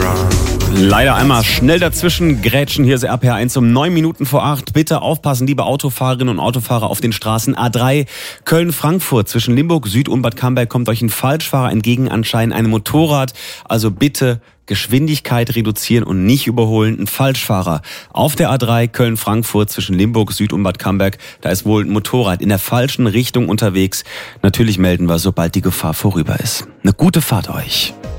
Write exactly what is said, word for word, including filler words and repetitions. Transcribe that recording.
Leider einmal schnell dazwischen grätschen. Hier ist R P R eins um neun Minuten vor acht. Bitte aufpassen, liebe Autofahrerinnen und Autofahrer auf den Straßen A drei Köln-Frankfurt. Zwischen Limburg Süd und Bad Camberg kommt euch ein Falschfahrer entgegen, anscheinend einem Motorrad. Also bitte Geschwindigkeit reduzieren und nicht überholen. Ein Falschfahrer auf der A drei Köln-Frankfurt zwischen Limburg Süd und Bad Camberg. Da ist wohl ein Motorrad in der falschen Richtung unterwegs. Natürlich melden wir, sobald die Gefahr vorüber ist. Eine gute Fahrt euch.